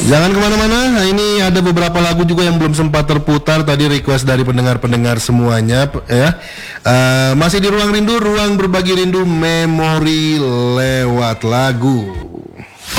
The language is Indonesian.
Jangan kemana-mana, nah, ini ada beberapa lagu juga yang belum sempat terputar. Tadi request dari pendengar-pendengar semuanya ya. Masih di Ruang Rindu, ruang berbagi rindu, memori lewat lagu.